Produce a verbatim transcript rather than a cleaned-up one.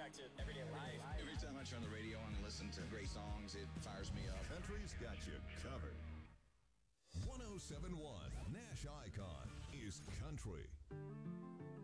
impact to everyday life. Every time I turn the radio on and listen to great songs, it fires me up. Country's got you covered. one oh seven point one Nash Icon is country.